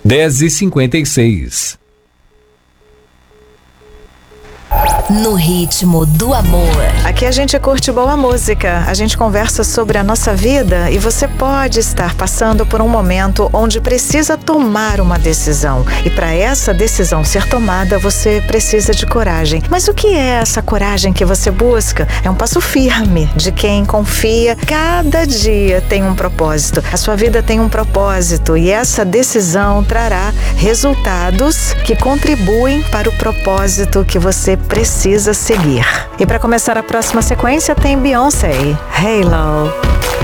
10h56. No ritmo do amor. Aqui a gente curte boa música, a gente conversa sobre a nossa vida e você pode estar passando por um momento onde precisa tomar uma decisão. E para essa decisão ser tomada, você precisa de coragem. Mas o que é essa coragem que você busca? É um passo firme de quem confia. Cada dia tem um propósito. A sua vida tem um propósito e essa decisão trará resultados que contribuem para o propósito que você precisa seguir. E para começar a próxima sequência tem Beyoncé, Halo.